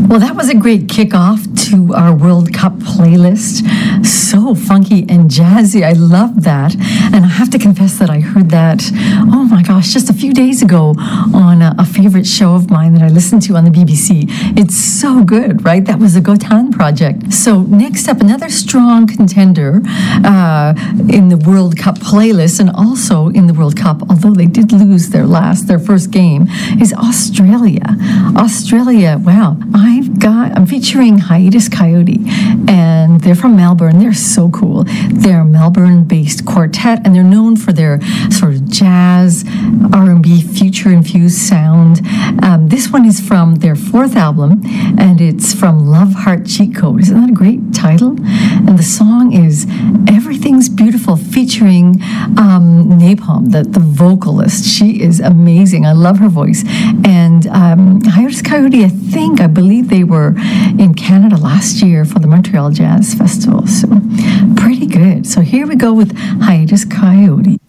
Well, that was a great kickoff to our World Cup playlist. So funky and jazzy. I love that. And I have to confess that I heard that, oh my gosh, just a few days ago on a favorite show of mine that I listened to on the BBC. It's so good, right? That was the Gotan Project. So next up, another strong contender in the World Cup playlist and also in the World Cup, although they did lose their first game, is Australia. Australia, wow. I'm featuring Hiatus Kaiyote, and they're from Melbourne. They're so cool. They're a Melbourne-based quartet, and they're known for their sort of jazz, R&B, future-infused sound. This one is from their fourth album, and it's from Love Heart Cheat Code. Isn't that a great title? And the song is Everything's Beautiful, featuring Napalm, the vocalist. She is amazing. I love her voice. And Hiatus Kaiyote, I believe they were in Canada last year for the Montreal Jazz Festival. So pretty good. So here we go with Hiatus Kaiyote.